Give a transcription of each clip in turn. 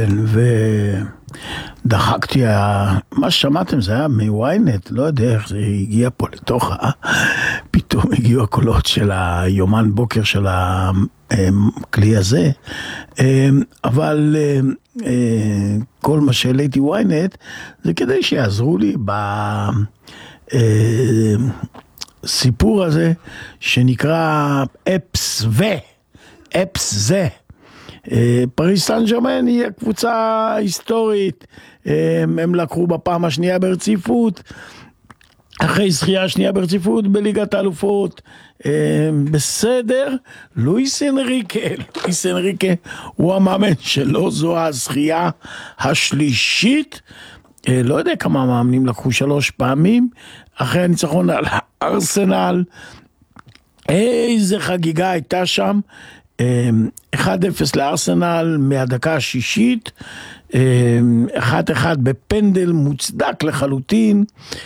ודחקתי, מה ששמעתם זה היה מוויינט, לא יודע איך זה הגיע פה לתוך, פתאום הגיעו הקולות של היומן בוקר של הכלי הזה, אבל כל מה שהעליתי וויינט זה כדי שיעזרו לי בסיפור הזה שנקרא אפס זה. פריס סן ז'רמן היא הקבוצה היסטורית, הם לקחו בפעם השנייה ברציפות, אחרי זכייה שנייה ברציפות בליגת האלופות, בסדר. לואיס אנריקה הוא המאמן שלו, זו הזכייה השלישית, לא יודע כמה מאמנים לקחו 3 פעמים, אחרי הניצחון על ארסנל, איזה חגיגה הייתה שם, 1-0 לארסנל מהדקה השישית, 1-1 בפנדל מוצדק לחלוטין,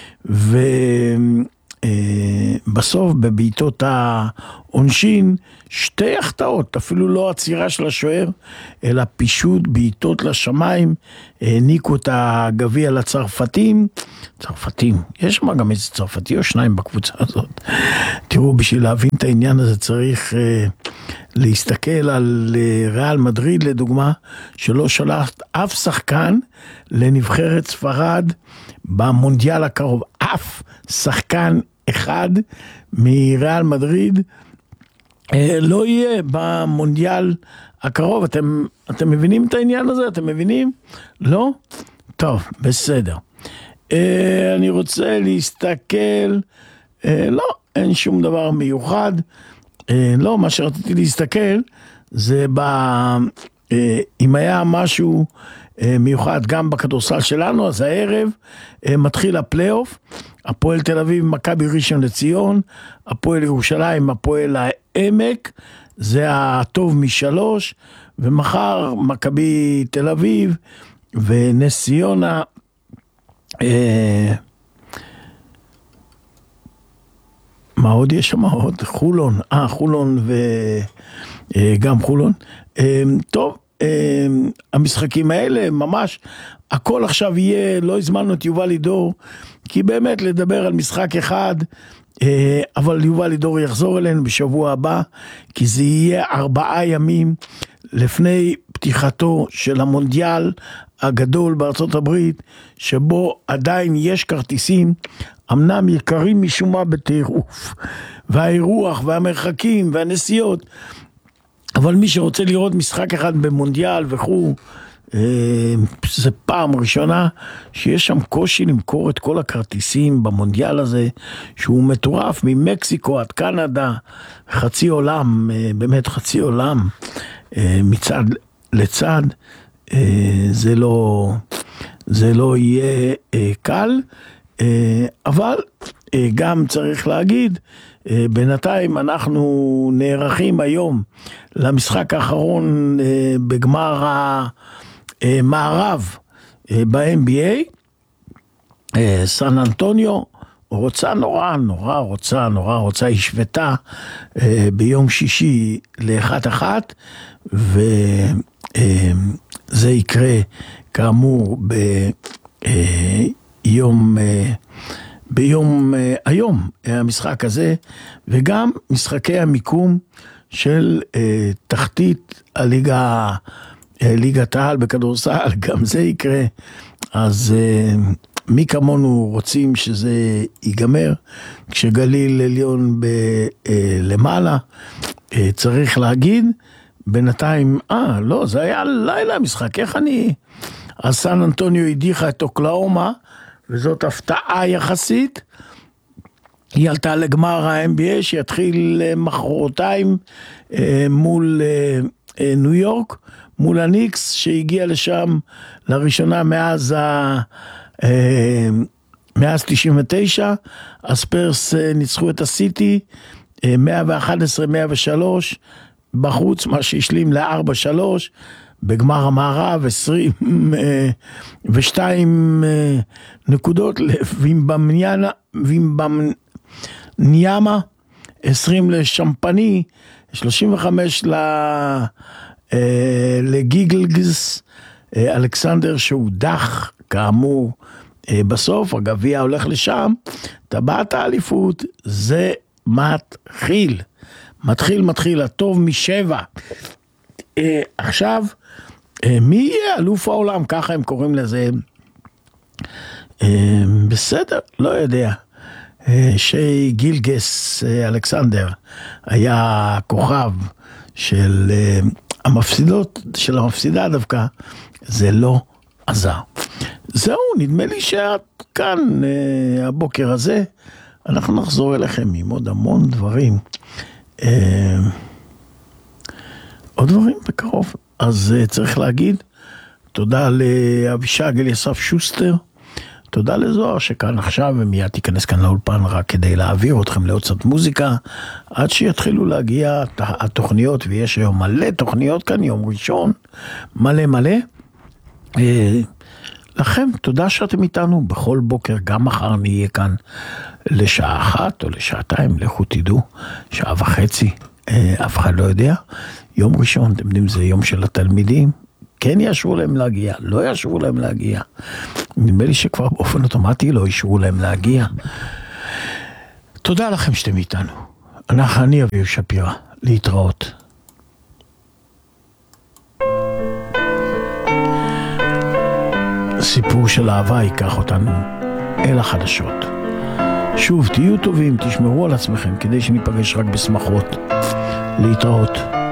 ובסוף בבעיטות העונשין 2 החטאות, אפילו לא עצירה של השוער, אלא פישוט בעיטות לשמיים, העניקו את הגביע לצרפתים, יש שם גם איזה צרפתי או 2 בקבוצה הזאת. תראו, בשביל להבין את העניין הזה צריך להסתכל על ריאל מדריד לדוגמה, שלא שלח אף שחקן לנבחרת ספרד במונדיאל הקרוב, אף שחקן אחד מריאל מדריד לא יהיה במונדיאל הקרוב. אתם מבינים את העניין הזה? אתם מבינים? לא? טוב, בסדר. אני רוצה להסתכל, לא, אין שום דבר מיוחד, לא, מה שרציתי להסתכל זה אם היה משהו מיוחד גם בכדורסל שלנו, אז הערב מתחיל הפלייאוף, הפועל תל אביב, מכבי ראשון לציון, הפועל ירושלים, הפועל העמק, זה הטוב מ3, ומחר מכבי תל אביב ונס ציונה, מה עוד יש שם עוד? חולון וגם חולון. טוב, המשחקים האלה ממש, הכל עכשיו יהיה, לא הזמנו את יובל לידור, כי באמת לדבר על משחק אחד, אבל יובל לידור יחזור אלינו בשבוע הבא, כי זה יהיה 4 ימים לפני פתיחתו של המונדיאל הגדול בארצות הברית, שבו עדיין יש כרטיסים, אמנם יקרים משום מה בטירוף, והאירוח והמרחקים והנסיעות, אבל מי שרוצה לראות משחק אחד במונדיאל וכו', זה פעם ראשונה שיש שם קושי למכור את כל הכרטיסים במונדיאל הזה, שהוא מטורף, ממקסיקו עד קנדה, חצי עולם, באמת חצי עולם, מצד לצד, זה לא יהיה קל, אבל גם צריך להגיד, בינתיים אנחנו נערכים היום למשחק האחרון בגמר המערב ב-NBA, סן אנטוניו רוצה היא שוותה ביום שישי ל1-1, וזה יקרה כאמור ביום היום המשחק הזה, וגם משחקי המיקום של תחתית ליגת העל בכדורסל, גם זה יקרה. אז מי כמונו רוצים שזה ייגמר, כשגליל עליון למעלה, צריך להגיד, בינתיים, לא, זה היה לילה משחק, איך אז סן אנטוניו הדיחה את אוקלאומה, וזאת הפתעה יחסית, היא עלתה לגמר ה-NBA, שיתחיל מחרתיים מול ניו יורק, מול הניקס, שהגיע לשם לראשונה מאז 99, הספרס ניצחו את הסיטי, 111-103, בחוץ, מה שהשלים ל4-3, בגמר המערב 22 נקודות לווימבניאמה, 20 לשמפני, 35 לגיגלגס, אלכסנדר שהודח, כאמור, בסוף, הגביע הולך לשם, טבעת האליפות, זה מתחיל, הטוב משבע. עכשיו, מי יהיה אלוף העולם? ככה הם קוראים לזה. בסדר, לא יודע. שי גילגס אלכסנדר היה כוכב של המפסידה דווקא, זה לא עזר. זהו, נדמה לי שאת כאן הבוקר הזה, אנחנו נחזור אליכם עם עוד המון דברים. עוד דברים בקרוב. אז צריך להגיד, תודה לאבישג אליסף שוסטר, תודה לזוהר שכאן עכשיו, ומיד תיכנס כאן לאולפן רק כדי להעביר אתכם לעוד קצת מוזיקה, עד שיתחילו להגיע התוכניות, ויש היום מלא תוכניות כאן, יום ראשון, מלא. לכם, תודה שאתם איתנו בכל בוקר, גם מחר נהיה כאן לשעה 1 או לשעתיים, לכו תדעו, שעה וחצי, אף אחד לא יודע. יום ראשון, אתם יודעים, זה יום של התלמידים, כן יאשרו להם להגיע, לא יאשרו להם להגיע. נדמה לי שכבר באופן אוטומטי לא יאשרו להם להגיע. תודה לכם שאתם איתנו. אני אביב שפירא, להתראות. סיפור של אהבה ייקח אותנו אל החדשות. שוב, תהיו טובים, תשמרו על עצמכם כדי שניפגש רק בשמחות. להתראות.